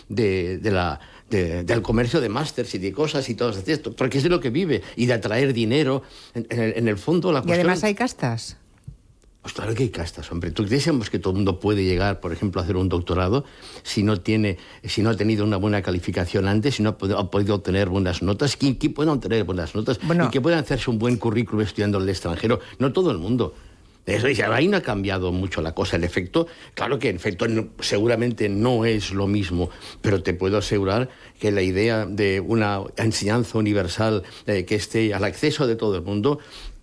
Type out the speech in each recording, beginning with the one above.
del comercio de másters y de cosas y todo esto, porque es de lo que vive, y de atraer dinero. En el fondo, la cuestión... Y además hay castas. Pues claro que hay castas, hombre. Tú decíamos que todo el mundo puede llegar, por ejemplo, a hacer un doctorado si no ha tenido una buena calificación antes, si no ha podido obtener buenas notas, que puedan obtener buenas notas, y que puedan hacerse un buen currículum estudiando en el extranjero. No todo el mundo. Ahí no ha cambiado mucho la cosa. El efecto, claro que en efecto seguramente no es lo mismo, pero te puedo asegurar que la idea de una enseñanza universal que esté al acceso de todo el mundo,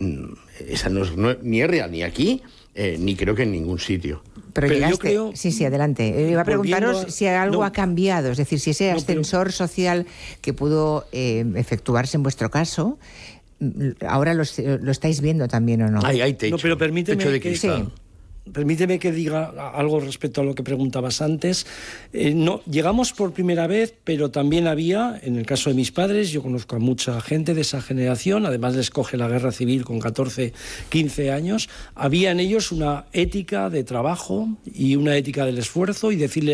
esa ni es real ni aquí, ni creo que en ningún sitio. Pero llegaste... yo creo... Sí, adelante. Iba a preguntaros si algo ha cambiado, es decir, si ese ascensor social que pudo efectuarse en vuestro caso... Ahora lo estáis viendo también, ¿o no? Hay techo. No, pero permíteme techo de que... cristal. Sí. Permíteme que diga algo respecto a lo que preguntabas antes. Llegamos por primera vez, pero también había, en el caso de mis padres, yo conozco a mucha gente de esa generación, además les coge la guerra civil con 14, 15 años, había en ellos una ética de trabajo y una ética del esfuerzo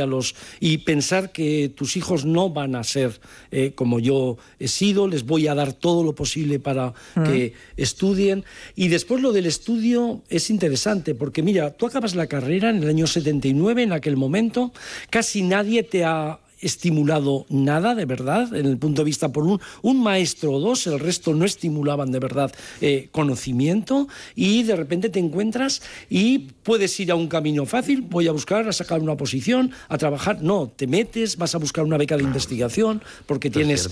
y pensar que tus hijos no van a ser como yo he sido, les voy a dar todo lo posible para que estudien. Y después lo del estudio es interesante, porque mira, tú acabas la carrera en el año 79, en aquel momento, casi nadie te ha estimulado nada de verdad, en el punto de vista por un maestro o dos, el resto no estimulaban de verdad conocimiento, y de repente te encuentras y puedes ir a un camino fácil, voy a buscar, a sacar una posición, a trabajar. No, te metes, vas a buscar una beca de investigación porque tienes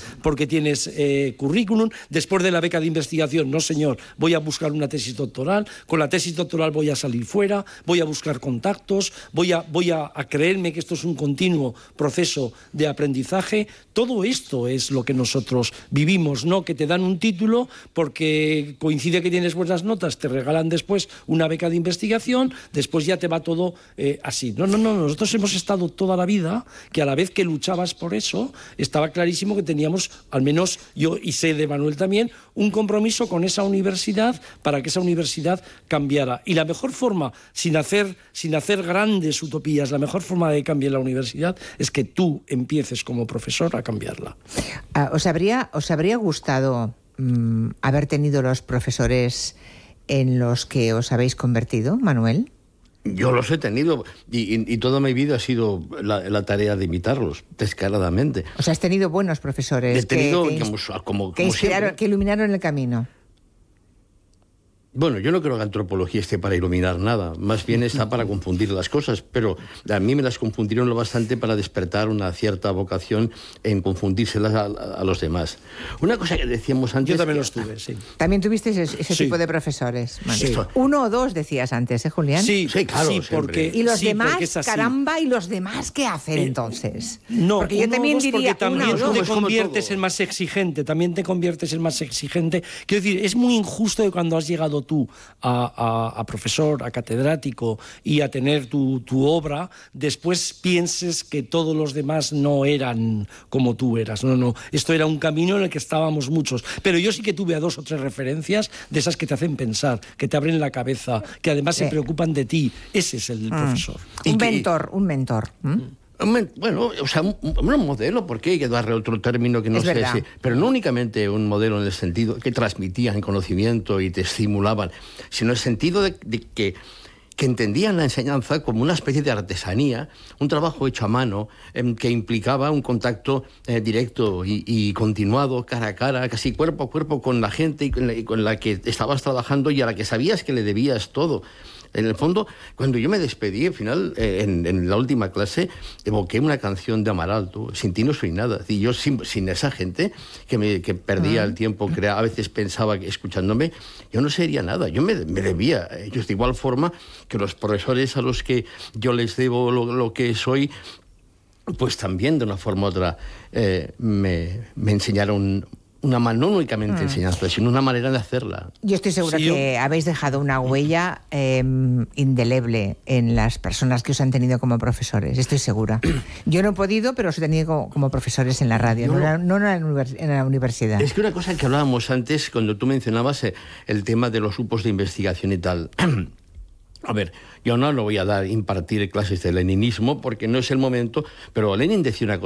currículum. Después de la beca de investigación, no señor, voy a buscar una tesis doctoral, con la tesis doctoral voy a salir fuera, voy a buscar contactos, voy a creerme que esto es un continuo proceso de aprendizaje. Todo esto es lo que nosotros vivimos, ¿no? Que te dan un título porque coincide que tienes buenas notas, te regalan después una beca de investigación, después ya te va todo así. No, nosotros hemos estado toda la vida, que a la vez que luchabas por eso, estaba clarísimo que teníamos, al menos yo y sé de Manuel también, un compromiso con esa universidad para que esa universidad cambiara. Y la mejor forma, sin hacer grandes utopías, la mejor forma de cambiar la universidad es que tú empieces como profesor a cambiarla. ¿Os habría gustado haber tenido los profesores en los que os habéis convertido, Manuel? Yo los he tenido y toda mi vida ha sido la tarea de imitarlos, descaradamente. O sea, has tenido buenos profesores que iluminaron el camino. Bueno, yo no creo que la antropología esté para iluminar nada, más bien está para confundir las cosas, pero a mí me las confundieron lo bastante para despertar una cierta vocación en confundírselas a los demás. Una cosa que decíamos antes... Yo también los tuve, sí. ¿También tuviste ese tipo de profesores? Sí. Uno o dos decías antes, Julián? Sí, claro. Sí, porque, ¿Y los demás, caramba, ¿y los demás qué hacen entonces? No, porque yo también diría también te conviertes en más exigente, Quiero decir, es muy injusto que cuando has llegado tú a profesor, a catedrático y a tener tu obra, después pienses que todos los demás no eran como tú eras. No, esto era un camino en el que estábamos muchos. Pero yo sí que tuve a 2 o 3 referencias de esas que te hacen pensar, que te abren la cabeza, que además se preocupan de ti. Ese es el profesor. Un mentor. Bueno, o sea, un modelo, porque hay que darle otro término que no sé si... Pero no únicamente un modelo en el sentido que transmitían conocimiento y te estimulaban, sino en el sentido de que entendían la enseñanza como una especie de artesanía, un trabajo hecho a mano, que implicaba un contacto directo y continuado, cara a cara, casi cuerpo a cuerpo con la gente y con la que estabas trabajando y a la que sabías que le debías todo. En el fondo, cuando yo me despedí, al final, en la última clase, evoqué una canción de Amaral, Sin ti no soy nada. Y yo, sin esa gente que perdía el tiempo, a veces pensaba que escuchándome, yo no sería nada. Yo me debía a ellos de igual forma que los profesores a los que yo les debo lo que soy, pues también de una forma u otra me enseñaron no únicamente enseñanza, sino una manera de hacerla. Yo estoy segura que habéis dejado una huella indeleble en las personas que os han tenido como profesores, estoy segura. Yo no he podido, pero os he tenido como profesores en la radio, no en la universidad. Es que una cosa que hablábamos antes, cuando tú mencionabas el tema de los grupos de investigación y tal... A ver, yo no voy a impartir clases de leninismo porque no es el momento, pero Lenin decía una cosa.